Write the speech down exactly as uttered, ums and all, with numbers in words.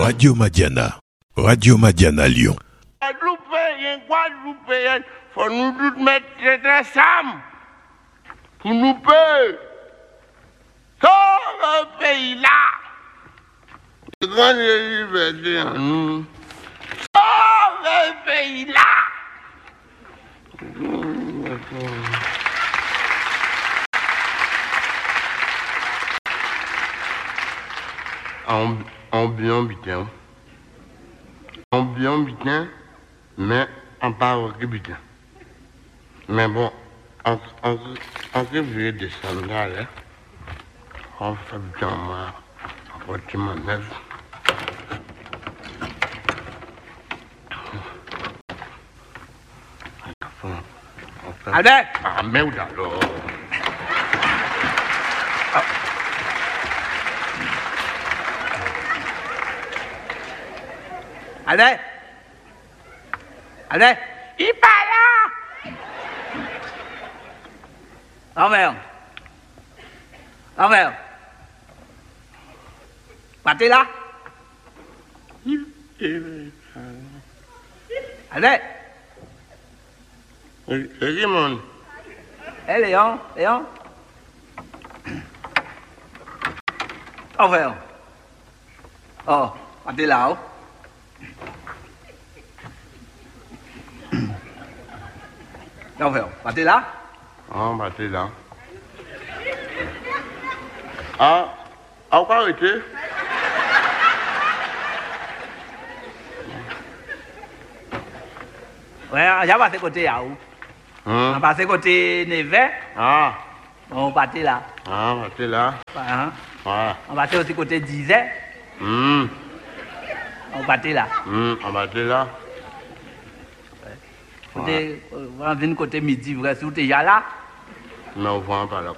Radio Madiana. Radio Madiana Lyon. Guadeloupéen, Guadeloupéen, faut nous tous mettre très ensemble pour nous payer. Sauve le pays-là. Le grand liberté en nous. Sauve le pays-là. En, en bien bitin. En bien bitin, mais en parle que bitin. Mais bon, en en en que je descendre là, on fait bien moi, on va te manœuvre. Allez! Ah merde alors. Allez! Allez! Il parle là. Envers! Envers! Partez là! Allez! C'est qui mon? Hé Léon, Léon! Envers! Oh, partez là, oh! Envers, partez là! Ah, bah t'es là. Ah, à quoi arrêter? Ouais, j'ai passé côté là, où? On Hum. passé côté Névet, Ah, on partait là. ah, bah t'es là. Hein? Ouais. On partait aussi côté Dizet, Hum, on partait là. hum, ah, bah t'es là. Côté, on vient côté midi, vrai, si vous êtes déjà là. Mais on voit pas là.